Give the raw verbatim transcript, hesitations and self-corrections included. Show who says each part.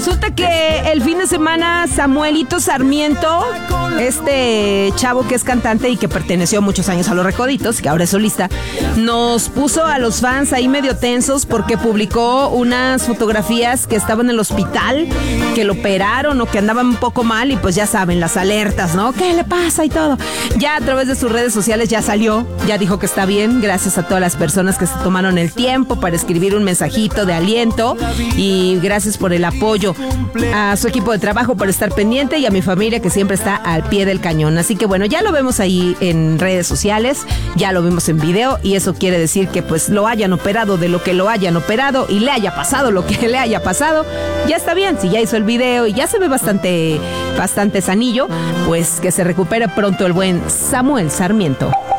Speaker 1: Resulta que el fin de semana Samuelito Sarmiento, este chavo que es cantante y que perteneció muchos años a Los Recoditos, que ahora es solista, nos puso a los fans ahí medio tensos porque publicó unas fotografías que estaba en el hospital, que lo operaron o que andaban un poco mal y pues ya saben, las alertas, ¿no? ¿Qué le pasa y todo? Ya a través de sus redes sociales ya salió, ya dijo que está bien, gracias a todas las personas que se tomaron el tiempo para escribir un mensajito de aliento y gracias por el apoyo a su equipo de trabajo por estar pendiente y a mi familia que siempre está al pie del cañón. Así que bueno, ya lo vemos ahí en redes sociales, ya lo vimos en video y eso quiere decir que pues lo hayan operado de lo que lo hayan operado y le haya pasado lo que le haya pasado, ya está bien. Si ya hizo el video y ya se ve bastante, bastante sanillo, pues que se recupere pronto el buen Samuel Sarmiento.